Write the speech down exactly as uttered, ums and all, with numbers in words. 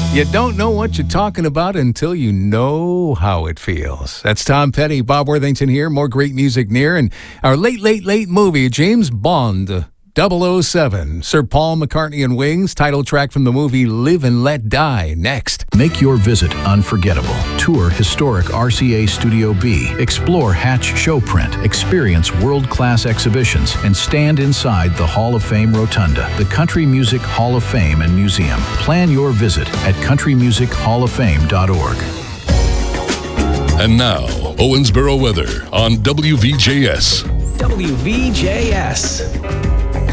You don't know what you're talking about until you know how it feels. That's Tom Petty, Bob Worthington here. More great music near. And our late, late, late movie, James Bond, double oh seven. Sir Paul McCartney and Wings, title track from the movie Live and Let Die, next. Make your visit unforgettable. Tour historic R C A Studio B. Explore Hatch Showprint. Experience world-class exhibitions and stand inside the Hall of Fame Rotunda, the Country Music Hall of Fame and Museum. Plan your visit at country music hall of fame dot org. And now, Owensboro weather on W V J S. W V J S.